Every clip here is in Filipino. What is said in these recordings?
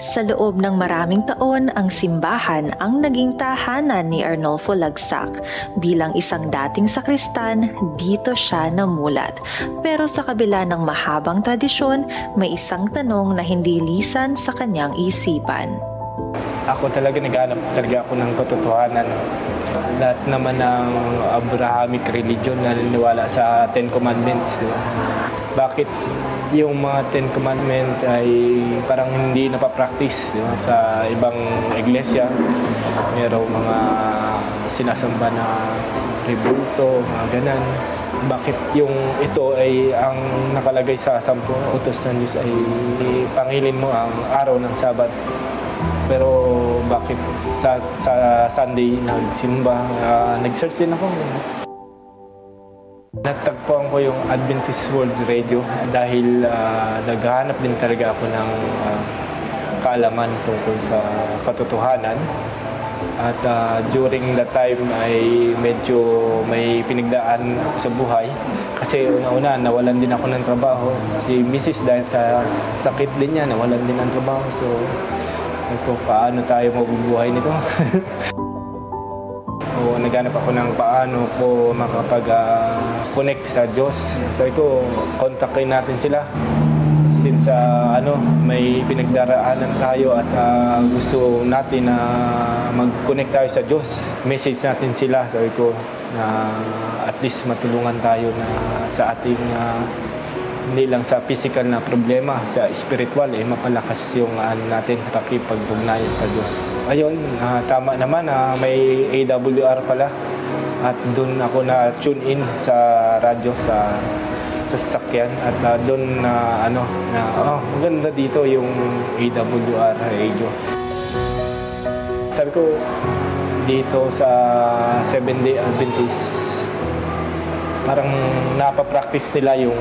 Sa loob ng maraming taon, ang simbahan ang naging tahanan ni Arnolfo Lagsak. Bilang isang dating sakristan, dito siya namulat. Pero sa kabila ng mahabang tradisyon, may isang tanong na hindi lisan sa kanyang isipan. Ako talaga naghanap talaga ako ng katotohanan. Lahat naman ng Abrahamic religion na naniniwala sa Ten Commandments. Bakit yung mga Ten Commandments ay parang hindi napapractice sa ibang iglesia? Merong mga sinasamba na rebulto, mga ganan. Bakit yung ito ay ang nakalagay sa 10 utos ng Diyos ay pangilin mo ang araw ng Sabat? Pero bakit sa Sunday nagsimba, nag-search din ako. Natagpuan ko yung Adventist World Radio dahil naghahanap din talaga ako ng kaalaman tungkol sa katotohanan. At during that time ay medyo may pinagdaan sa buhay. Kasi una-una, nawalan din ako ng trabaho. Si Mrs. dahil sa sakit din niya, nawalan din ng trabaho. So, ko paano tayo mabubuhay nito? O naghanap ako ng paano ko makapag-connect sa Diyos. Sabi ko, kontakin natin sila. Since may pinagdaraanan tayo at gusto natin na mag-connect tayo sa Diyos. Message natin sila, sabi ko, na at least matulungan tayo na sa ating hindi lang sa physical na problema, sa spiritual, mapalakas yung natin pakipag-ugnayan sa Diyos. Ayun, tama naman, may AWR pala. At doon ako na-tune in sa radyo, sa sasakyan. At doon maganda dito yung AWR radio. Sabi ko, dito sa 7-day Adventist, parang napapractice nila yung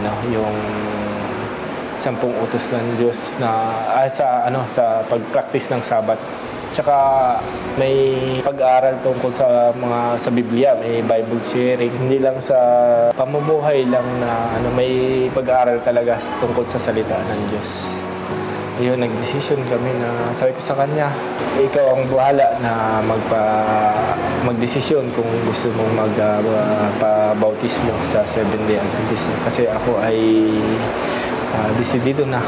10 utos ng Diyos na sa pagpractice ng Sabat. Tsaka may pag-aaral tungkol sa Biblia, may Bible sharing, hindi lang sa pamumuhay lang na may pag-aaral talaga tungkol sa salita ng Diyos. Ayun, nag-decision kami na sabi ko sa kanya, ikaw ang bahala na mag-desisyon kung gusto mong magpa-bautismo sa 7-day Adventist. Kasi ako ay desidido na.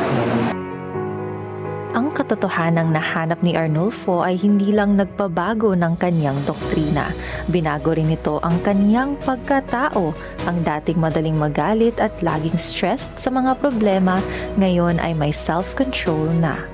Ang katotohanang nahanap ni Arnolfo ay hindi lang nagpabago ng kanyang doktrina. Binago rin ito ang kanyang pagkatao. Ang dating madaling magalit at laging stressed sa mga problema, ngayon ay may self-control na.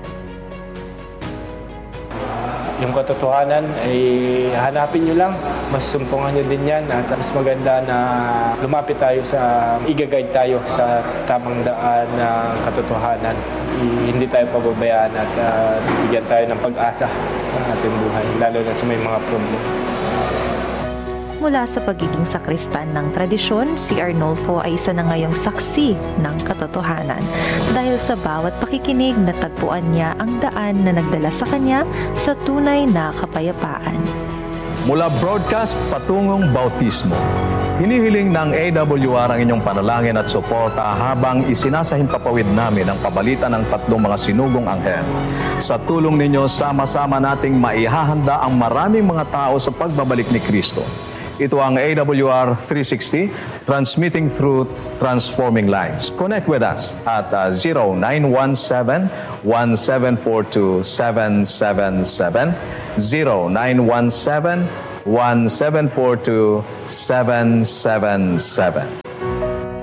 Yung katotohanan ay hanapin nyo lang, masumpungan nyo din yan at mas maganda na lumapit tayo i-guide tayo sa tamang daan ng katotohanan. Hindi tayo pababayaan at bigyan tayo ng pag-asa sa ating buhay, lalo na sa may mga problema. Mula sa pagiging sakristan ng tradisyon, si Arnolfo ay isa na ngayong saksi ng katotohanan. Dahil sa bawat pakikinig, natagpuan niya ang daan na nagdala sa kanya sa tunay na kapayapaan. Mula broadcast patungong bautismo, hinihiling ng AWR ang inyong panalangin at suporta habang isinasahimpapawid namin ang pabalitan ng 3 mga sinugong anghel. Sa tulong ninyo, sama-sama nating maihahanda ang maraming mga tao sa pagbabalik ni Kristo. Ito ang AWR 360, transmitting truth, transforming lives. Connect with us at 0917-1742-777, 0917-1742-777.